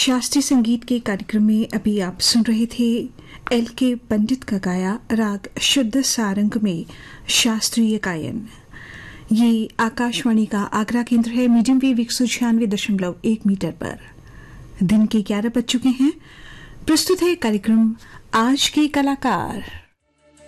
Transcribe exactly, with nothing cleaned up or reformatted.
शास्त्रीय संगीत के कार्यक्रम में अभी आप सुन रहे थे एल के पंडित का गाया राग शुद्ध सारंग में शास्त्रीय गायन। ये आकाशवाणी का आगरा केंद्र है। मीडियम वेव एक सौ छियानवे दशमलव एक मीटर पर दिन के ग्यारह बज चुके हैं। प्रस्तुत है कार्यक्रम आज के कलाकार।